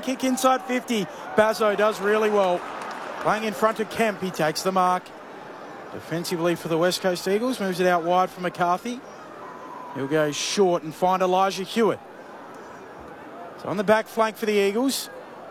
kick inside 50. Bazzo does really well. Playing in front of Kemp, he takes the mark. Defensively for the West Coast Eagles, moves it out wide for McCarthy. He'll go short and find Elijah Hewitt. So on the back flank for the Eagles.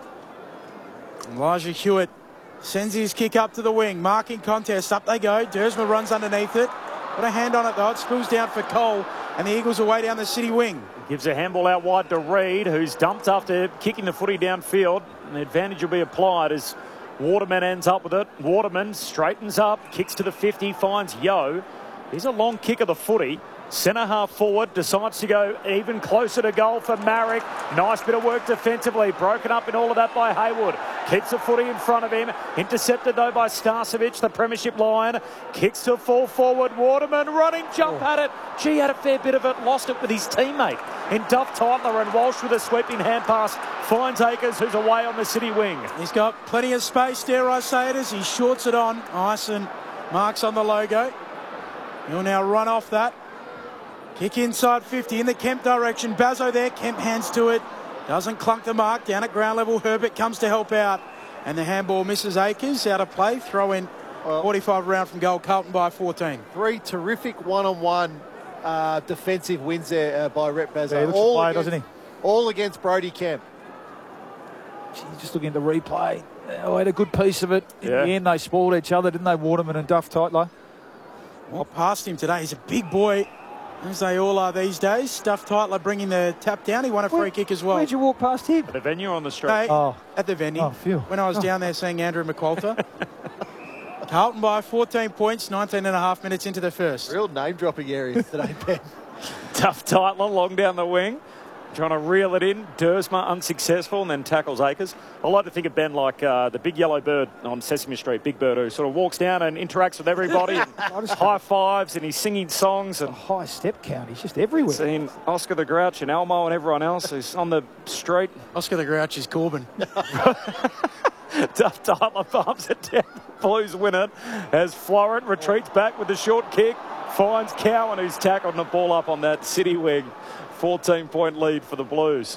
Elijah Hewitt sends his kick up to the wing. Marking contest, up they go. Dersma runs underneath it. Got a hand on it though, it spills down for Cole, and the Eagles away down the City wing. Gives a handball out wide to Reid, who's dumped after kicking the footy downfield. And the advantage will be applied as Waterman ends up with it. Waterman straightens up, kicks to the 50, finds Yo. Here's a long kick of the footy. Centre half forward, decides to go even closer to goal for Marek. Nice bit of work defensively, broken up in all of that by Haywood. Keeps the footy in front of him, intercepted though by Starcevic, the premiership Lion. Kicks to full forward, Waterman running, jump at it. Gee, had a fair bit of it, lost it with his teammate in Duff Tytler, and Walsh with a sweeping hand pass finds Akers, who's away on the City wing. He's got plenty of space, dare I say it, as he shorts it on. Ison marks on the logo. He'll now run off that. Kick inside 50 in the Kemp direction. Bazzo there. Kemp hands to it. Doesn't clunk the mark. Down at ground level, Herbert comes to help out. And the handball misses Akers. Out of play. Throw in 45 around from goal. Carlton by 14. Three terrific one-on-one defensive wins there by Rhett Bazzo. Yeah, he looks to play, doesn't he? All against Brodie Kemp. Just looking at the replay. Oh, had a good piece of it. In the end, they spoiled each other, didn't they, Waterman and Duff Tytler? Well, past him today. He's a big boy, as they all are these days. Duff Tytler bringing the tap down. He won a free kick as well. Where'd you walk past him? At the venue or on the street? At the venue. When I was down there seeing Andrew McQualter. Carlton by 14 points, 19 and a half minutes into the first. Real name-dropping areas today, Ben. Duff Tytler long down the wing, trying to reel it in. Dersma unsuccessful and then tackles Akers. I like to think of Ben like the big yellow bird on Sesame Street, Big Bird, who sort of walks down and interacts with everybody and high fives, and he's singing songs. And a high step count. He's just everywhere. Seen Oscar the Grouch and Elmo and everyone else who's on the street. Oscar the Grouch is Corbin. Duff Tytler bumps it down. Blues win it as Florent retreats back with the short kick. Finds Cowan, who's tackled the ball up on that City wing. 14-point lead for the Blues.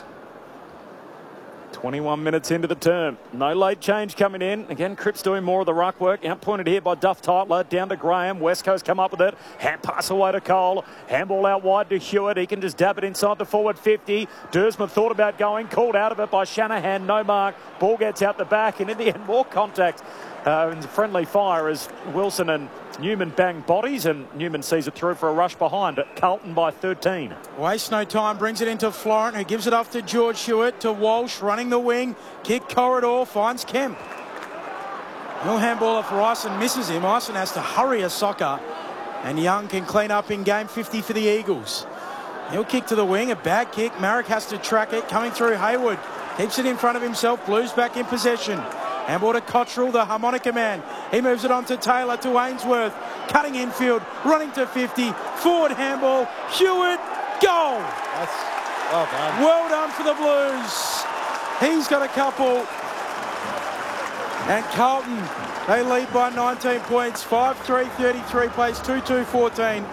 21 minutes into the term. No late change coming in. Again, Cripps doing more of the ruck work. Outpointed here by Duff Tytler. Down to Graham. West Coast come up with it. Hand pass away to Cole. Handball out wide to Hewitt. He can just dab it inside the forward 50. Dersma thought about going. Called out of it by Shanahan. No mark. Ball gets out the back. And in the end, more contact. Friendly fire as Wilson and Newman bang bodies, and Newman sees it through for a rush behind. Carlton by 13. Waste no time, brings it into Florent, who gives it off to George Hewitt, to Walsh, running the wing, kick corridor, finds Kemp. No handballer for Ison, misses him. Ison has to hurry a soccer, and Young can clean up in game 50 for the Eagles. He'll kick to the wing, a bad kick. Marek has to track it, coming through Haywood. Keeps it in front of himself, Blues back in possession. Handball to Cottrell, the harmonica man. He moves it on to Taylor, to Ainsworth. Cutting infield, running to 50. Forward handball, Hewitt, goal. That's well done. Well done for the Blues. He's got a couple. And Carlton, they lead by 19 points. 5-3-33 plays 2-2-14.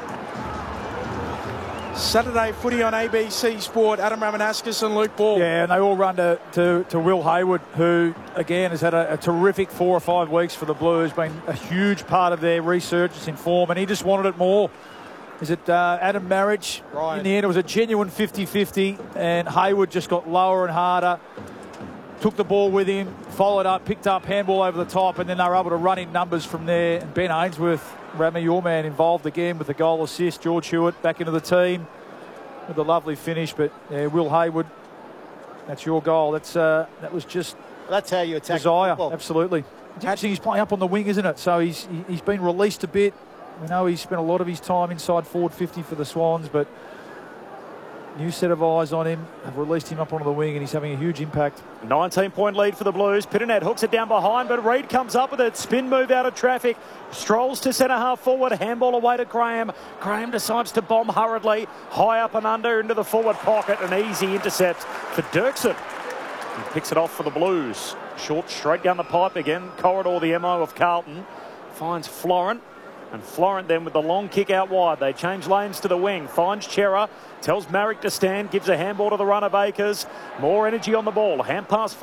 Saturday footy on ABC Sport. Adam Ramanauskas and Luke Ball. Yeah, and they all run to Will Haywood, who, again, has had a terrific 4 or 5 weeks for the Blues, been a huge part of their resurgence in form, and he just wanted it more. Is it Adam Marriage? Right. In the end, it was a genuine 50-50, and Haywood just got lower and harder, took the ball with him, followed up, picked up handball over the top, and then they were able to run in numbers from there. And Ben Ainsworth, Rami, your man, involved again with the goal assist. George Hewitt back into the team with a lovely finish. But Will Haywood, that's your goal. That was just that's how you attack desire. football. Absolutely. Actually, he's playing up on the wing, isn't it? So he's been released a bit. We know he's spent a lot of his time inside forward 50 for the Swans, but new set of eyes on him, have released him up onto the wing, and he's having a huge impact. 19-point lead for the Blues. Pitternet hooks it down behind, but Reid comes up with it. Spin move out of traffic. Strolls to centre half forward. Handball away to Graham. Graham decides to bomb hurriedly. High up and under into the forward pocket. An easy intercept for Dirksen. He picks it off for the Blues. Short straight down the pipe again. Corridor, the MO of Carlton. Finds Florent. And Florent then with the long kick out wide. They change lanes to the wing. Finds Chera. Tells Marek to stand. Gives a handball to the run of Akers. More energy on the ball. Hand pass